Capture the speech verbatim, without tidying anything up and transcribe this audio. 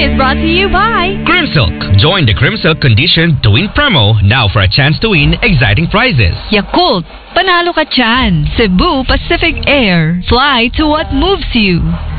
is brought to you by Crimsilk. Join the Crimsilk Condition to Win promo now for a chance to win exciting prizes. Yakult. Panalo ka dyan. Cebu Pacific Air. Fly to what moves you.